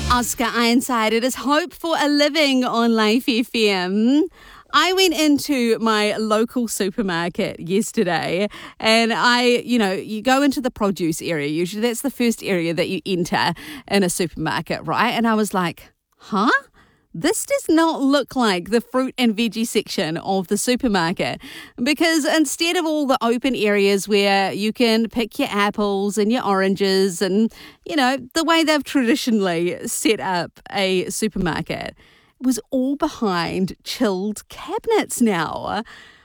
Oscar Ironside, it is Hope for a Living on Life FM. I went into my local supermarket yesterday and you go into the produce area. Usually that's the first area that you enter in a supermarket, right? And I was like, this does not look like the fruit and veggie section of the supermarket, because instead of all the open areas where you can pick your apples and your oranges and, the way they've traditionally set up a supermarket, it was all behind chilled cabinets now.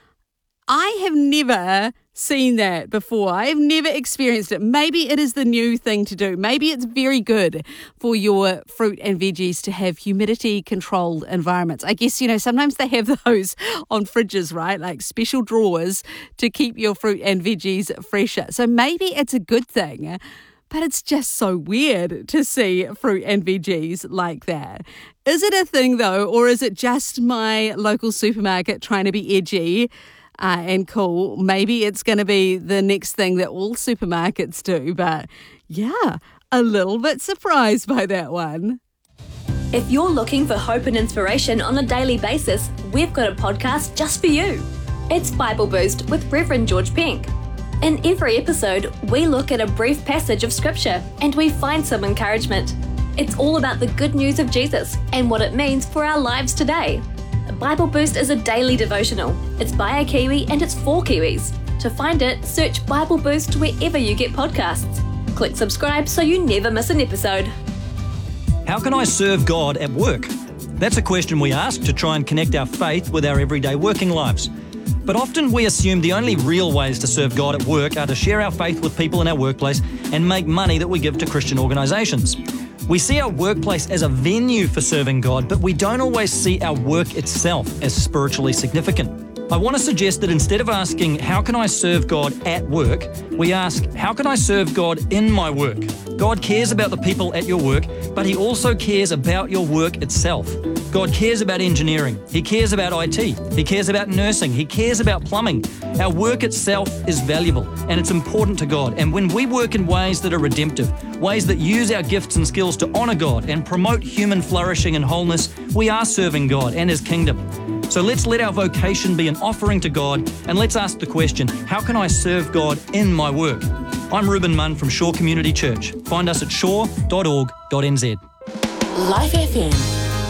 I have never seen that before. I've never experienced it. Maybe it is the new thing to do. Maybe it's very good for your fruit and veggies to have humidity-controlled environments. I guess, sometimes they have those on fridges, right? Like special drawers to keep your fruit and veggies fresher. So maybe it's a good thing. But it's just so weird to see fruit and veggies like that. Is it a thing, though, or is it just my local supermarket trying to be edgy and cool? Maybe it's going to be the next thing that all supermarkets do. But yeah, a little bit surprised by that one. If you're looking for hope and inspiration on a daily basis, we've got a podcast just for you. It's Bible Boost with Reverend George Pink. In every episode, we look at a brief passage of Scripture and we find some encouragement. It's all about the good news of Jesus and what it means for our lives today. Bible Boost is a daily devotional. It's by a Kiwi and it's for Kiwis. To find it, search Bible Boost wherever you get podcasts. Click subscribe so you never miss an episode. How can I serve God at work? That's a question we ask to try and connect our faith with our everyday working lives. But often we assume the only real ways to serve God at work are to share our faith with people in our workplace and make money that we give to Christian organisations. We see our workplace as a venue for serving God, but we don't always see our work itself as spiritually significant. I want to suggest that instead of asking, how can I serve God at work, we ask, how can I serve God in my work? God cares about the people at your work, but He also cares about your work itself. God cares about engineering. He cares about IT. He cares about nursing. He cares about plumbing. Our work itself is valuable and it's important to God. And when we work in ways that are redemptive, ways that use our gifts and skills to honour God and promote human flourishing and wholeness, we are serving God and His kingdom. So let's let our vocation be an offering to God, and let's ask the question, how can I serve God in my work? I'm Ruben Munn from Shore Community Church. Find us at shore.org.nz. Life FM.